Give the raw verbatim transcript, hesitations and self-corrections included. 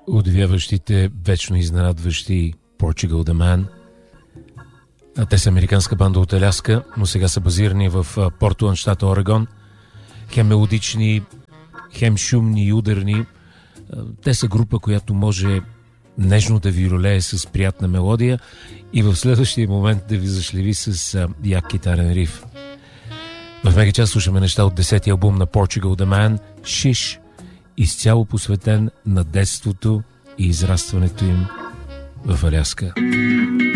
удивяващите, вечно изненадващи Portugal the Man. Те са американска банда от Аляска, но сега са базирани в Портланд, щата Орегон. Хем мелодични, хем шумни и ударни. Те са група, която може нежно да ви ролее с приятна мелодия и в следващия момент да ви зашлеви с як китарен риф. В мегачас слушаме неща от десетия албум на Portugal the Man, Шиш, изцяло посветен на детството и израстването им в Аляска.